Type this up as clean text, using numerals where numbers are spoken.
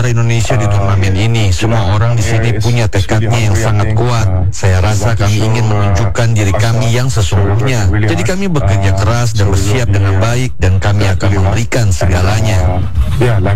negara Indonesia di turnamen ini. Semua orang di sini punya tekadnya yang sangat kuat. Saya rasa kami ingin menunjukkan diri kami yang sesungguhnya. Jadi kami bekerja keras dan bersiap dengan baik, dan kami akan memberikan segalanya.